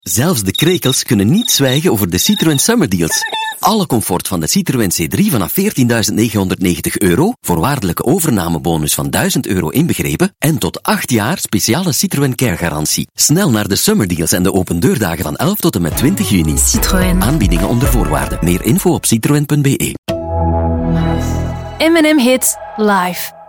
Zelfs de krekels kunnen niet zwijgen over de Citroën Summer Deals. Alle comfort van de Citroën C3 vanaf €14.990, voorwaardelijke overnamebonus van €1.000 inbegrepen en tot 8 jaar speciale Citroën Care garantie. Snel naar de Summer Deals en de open deurdagen van 11 tot en met 20 juni. Citroën. Aanbiedingen onder voorwaarden. Meer info op citroen.be. M&M Hits live.